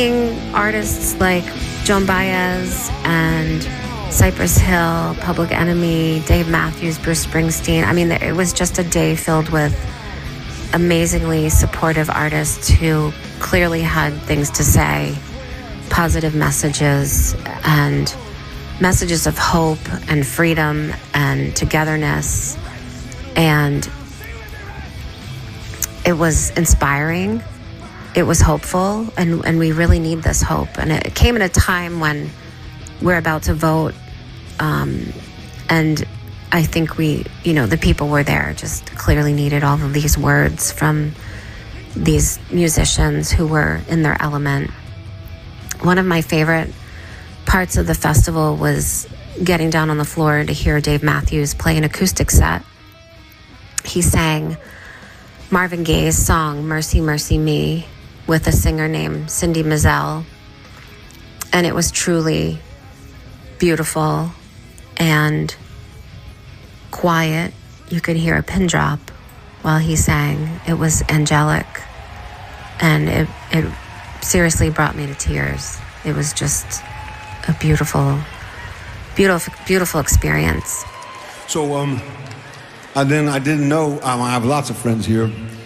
Artists like Joan Baez and Cypress Hill, Public Enemy, Dave Matthews, Bruce Springsteen. I mean, it was just a day filled with amazingly supportive artists who clearly had things to say, positive messages, and messages of hope and freedom and togetherness. And it was inspiring. It was hopeful, and we really need this hope. And it came at a time when we're about to vote, and I think the people were there just clearly needed all of these words from these musicians who were in their element. One of my favorite parts of the festival was getting down on the floor to hear Dave Matthews play an acoustic set. He sang Marvin Gaye's song, Mercy, Mercy Me, with a singer named Cindy Mizelle. And it was truly beautiful and quiet. You could hear a pin drop while he sang. It was angelic. And it seriously brought me to tears. It was just a beautiful, beautiful, beautiful experience. So, I didn't know, I have lots of friends here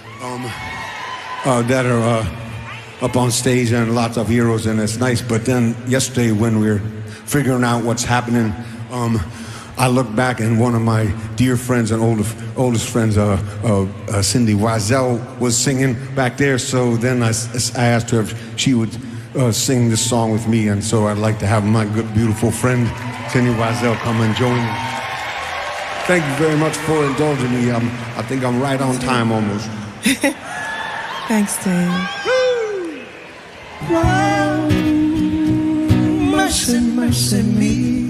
that are up on stage and lots of heroes, and it's nice. But then yesterday when we were figuring out what's happening, I looked back and one of my dear friends and oldest friends, Cindy Wiesel, was singing back there. So then I asked her if she would sing this song with me, and so I'd like to have my good, beautiful friend Cindy Wiesel come and join me. Thank you very much for indulging me. I think I'm right on time almost. Thanks, Dave. Wow, mercy, mercy me.